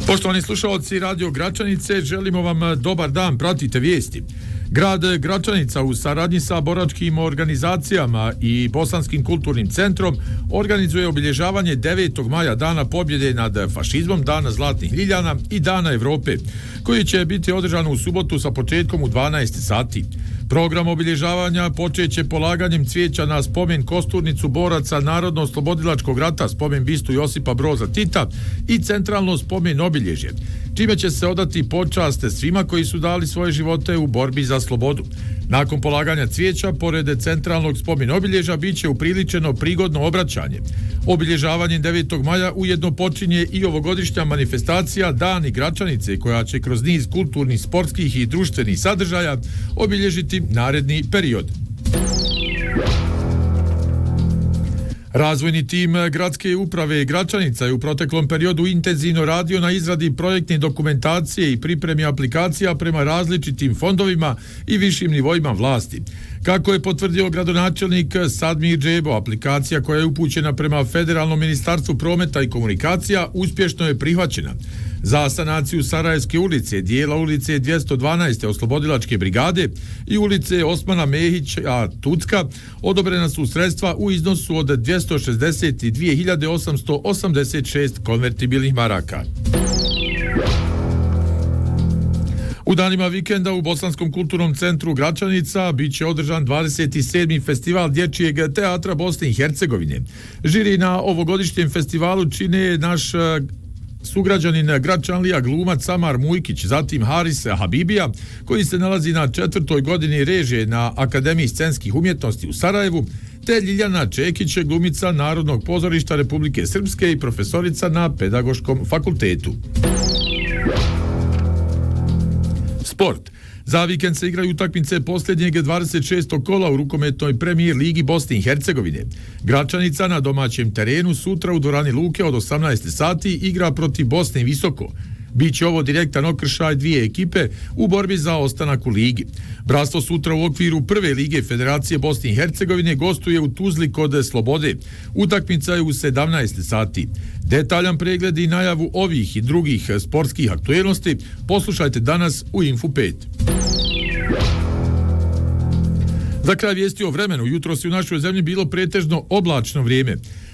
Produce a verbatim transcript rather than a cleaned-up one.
Poštovani slušalci Radio Gračanice, želimo vam dobar dan, pratite vijesti. Grad Gračanica u saradnji sa boračkim organizacijama i Bosanskim kulturnim centrom organizuje obilježavanje devetog maja, Dana pobjede nad fašizmom, Dana zlatnih ljiljana i Dana Evrope, koji će biti održan u subotu sa početkom u dvanaest sati. Program obilježavanja počeće polaganjem cvijeća na spomen kosturnicu boraca Narodno-oslobodilačkog rata, spomen bistu Josipa Broza Tita i centralno spomen obilježje, čime će se odati počast svima koji su dali svoje živote u borbi za slobodu. Nakon polaganja cvijeća, pored centralnog spomen obilježja, bit će upriličeno prigodno obraćanje. Obilježavanjem devetog maja ujedno počinje i ovogodišnja manifestacija Dani Gračanice, koja će kroz niz kulturnih, sportskih i društvenih sadržaja obilježiti naredni period. Razvojni tim gradske uprave Gračanica je u proteklom periodu intenzivno radio na izradi projektne dokumentacije i pripremi aplikacija prema različitim fondovima i višim nivoima vlasti. Kako je potvrdio gradonačelnik Sadmir Džebo, aplikacija koja je upućena prema Federalnom ministarstvu prometa i komunikacija uspješno je prihvaćena. Za sanaciju Sarajevske ulice, dijela ulice dvjesto dvanaest. Oslobodilačke brigade i ulice Osmana Mehića Tucka odobrena su sredstva u iznosu od dvjesto šezdeset dvije hiljade osamsto osamdeset šest konvertibilnih maraka. U danima vikenda u Bosanskom kulturnom centru Gračanica bit će održan dvadeset sedmi festival dječjeg teatra Bosne i Hercegovine. Žiri na ovogodišnjem festivalu čine naš sugrađanin Gračanlija glumac Samar Mujkić, zatim Haris Habibija, koji se nalazi na četvrtoj godini režije na Akademiji scenskih umjetnosti u Sarajevu, te Ljiljana Čekić, glumica Narodnog pozorišta Republike Srpske i profesorica na Pedagoškom fakultetu. Sport. Za vikend se igraju utakmice posljednjeg dvadeset šestog kola u rukometnoj premijer ligi Bosne i Hercegovine. Gračanica na domaćem terenu sutra u dvorani Luke od osamnaest sati igra protiv Bosne i Visoko. Biće ovo direktan okršaj dvije ekipe u borbi za ostanak u ligi. Bratstvo sutra u okviru prve lige Federacije Bosne i Hercegovine gostuje u Tuzli kod Slobode. Utakmica je u sedamnaest sati. Detaljan pregled i najavu ovih i drugih sportskih aktuelnosti poslušajte danas u Info pet. Za kraj vijesti o vremenu, jutros je u našoj zemlji bilo pretežno oblačno vrijeme.